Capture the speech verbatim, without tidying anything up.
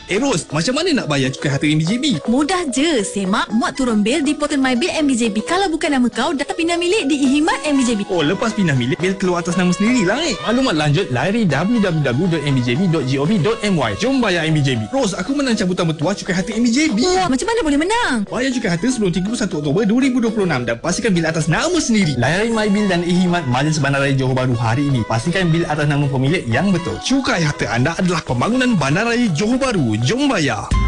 Eh Ros, macam mana nak bayar cukai harta M B J B? Mudah je, semak, muat turun bil di portal My Bill M B J B. Kalau bukan nama kau, data pindah milik di ikhidmat M B J B. Oh, lepas pindah milik, bil keluar atas nama sendiri lah eh. Maklumat lanjut, layari w w w dot m b j b dot gov dot m y. Jom bayar M B J B. Ros, aku menang cabutan bertuah cukai harta M B J B. Wah, macam mana boleh menang? Bayar cukai harta sebelum tiga puluh satu Oktober dua ribu dua puluh enam dan pastikan bil atas nama sendiri. Layari My Bill dan ikhidmat Majlis Bandaraya Johor Bahru hari ini. Pastikan bil atas nama pemilik yang betul. Cukai harta anda adalah pembangunan Bandaraya Johor Bahru. Jom bayar.